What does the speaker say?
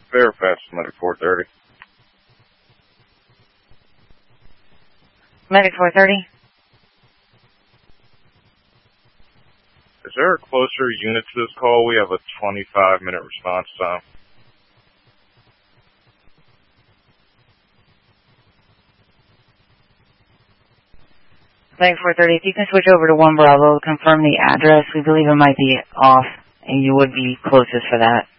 Fairfax, Medic 430. Medic 430. Is there a closer unit to this call? We have a 25-minute response time. Medic 430, if you can switch over to 1 Bravo, confirm the address. We believe it might be off, and you would be closest for that.